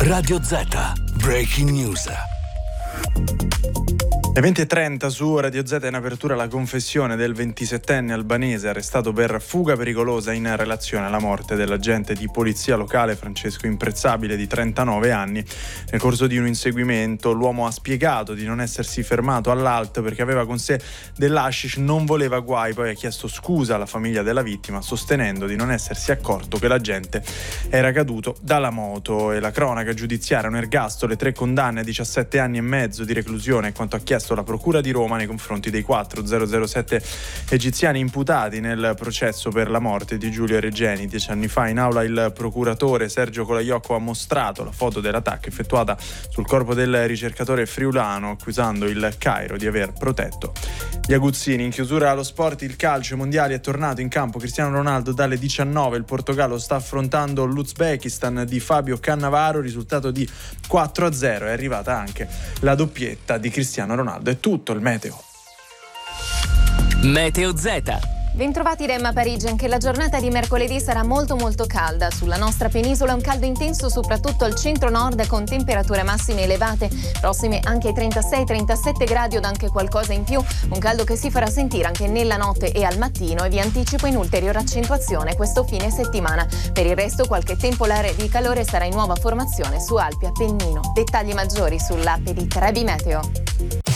Radio Z, Breaking News. Le 20:30 su Radio Z in apertura la confessione del 27enne albanese arrestato per fuga pericolosa in relazione alla morte dell'agente di polizia locale Francesco Imprezzabile di 39 anni. Nel corso di un inseguimento l'uomo ha spiegato di non essersi fermato all'ALT perché aveva con sé dell'hashish, non voleva guai, poi ha chiesto scusa alla famiglia della vittima sostenendo di non essersi accorto che l'agente era caduto dalla moto. E la cronaca giudiziaria, un ergastolo e 3 condanne a 17 anni e mezzo di reclusione è quanto ha chiesto la Procura di Roma nei confronti dei 007 egiziani imputati nel processo per la morte di Giulio Regeni. 10 anni fa in aula il procuratore Sergio Colaiocco ha mostrato la foto dell'attacco effettuata sul corpo del ricercatore friulano, accusando il Cairo di aver protetto gli aguzzini. In chiusura allo sport, il calcio, i mondiali, è tornato in campo Cristiano Ronaldo dalle 19. Il Portogallo sta affrontando l'Uzbekistan di Fabio Cannavaro, risultato di 4-0. È arrivata anche la doppietta di Cristiano Ronaldo. È tutto il meteo. Meteo Z. Bentrovati da Emma Parigi. Anche la giornata di mercoledì sarà molto calda. Sulla nostra penisola un caldo intenso soprattutto al centro-nord, con temperature massime elevate, prossime anche ai 36-37 gradi o anche qualcosa in più. Un caldo che si farà sentire anche nella notte e al mattino, e vi anticipo in ulteriore accentuazione questo fine settimana. Per il resto qualche temporale di calore sarà in nuova formazione su Alpi Appennino. Dettagli maggiori sull'app di Trebi Meteo.